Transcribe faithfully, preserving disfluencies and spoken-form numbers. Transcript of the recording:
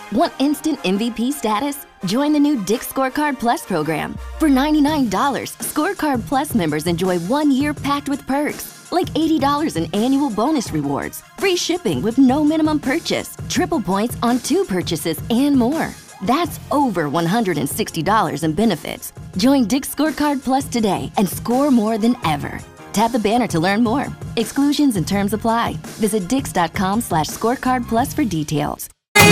Want instant M V P status? Join the new Dick's Scorecard Plus program. For ninety-nine dollars, Scorecard Plus members enjoy one year packed with perks, like eighty dollars in annual bonus rewards, free shipping with no minimum purchase, triple points on two purchases, and more. That's over one hundred sixty dollars in benefits. Join Dick's Scorecard Plus today and score more than ever. Tap the banner to learn more. Exclusions and terms apply. Visit dix.com slash scorecard plus for details.